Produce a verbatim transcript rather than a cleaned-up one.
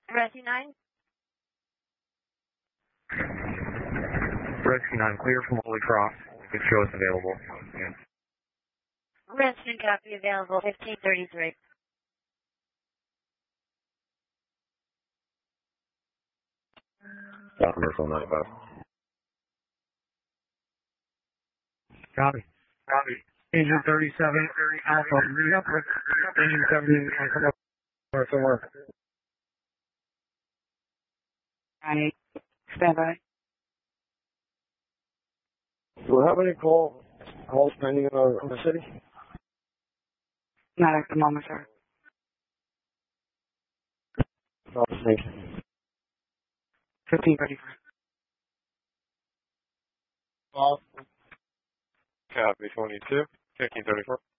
Rescue nine. Rescue nine, clear from Holy Cross. If show is available. Yeah. Rescue copy available, fifteen thirty-three. South Commercial ninety-five. Copy. Copy. Engine thirty-seven, Alpha, read up with engine seventeen, and come up for some work. nine eight, stand by. Do we have any call, calls pending in the, in the city? Not at the moment, sir. No, station. fifteen thirty-three. Off. Copy twenty-two, fifteen thirty-four.